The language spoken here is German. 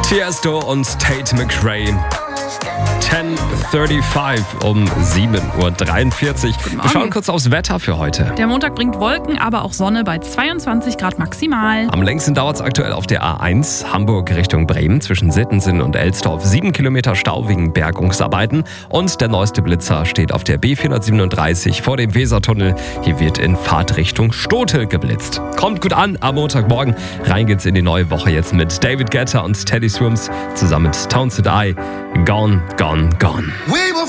Tiesto und Tate McRae. 10:35 um 7:43 Uhr. Wir schauen kurz aufs Wetter für heute. Der Montag bringt Wolken, aber auch Sonne bei 22 Grad maximal. Am längsten dauert es aktuell auf der A1 Hamburg Richtung Bremen zwischen Sittensen und Elsdorf. 7 Kilometer Stau wegen Bergungsarbeiten. Und der neueste Blitzer steht auf der B437 vor dem Wesertunnel. Hier wird in Fahrtrichtung Stote geblitzt. Kommt gut an am Montagmorgen. Rein geht's in die neue Woche jetzt mit David Guetta und Teddy Swims zusammen mit Tones and I. Gone, gone, gone.